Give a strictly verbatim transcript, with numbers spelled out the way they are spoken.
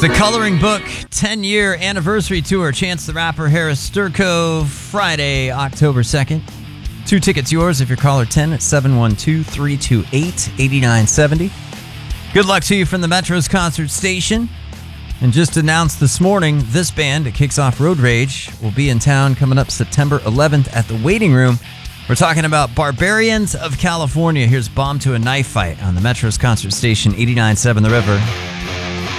The Coloring Book ten-year anniversary tour. Chance the Rapper, Harris Sturko, Friday, October second. Two tickets yours if you're caller ten at seven one two, three two eight, eight nine seven zero. Good luck to you from the Metro's concert station. And just announced this morning, this band, it kicks off Road Rage, will be in town coming up September eleventh at the Waiting Room. We're talking about Barbarians of California. Here's Bomb to a Knife Fight on the Metro's concert station, eighty-nine point seven The River.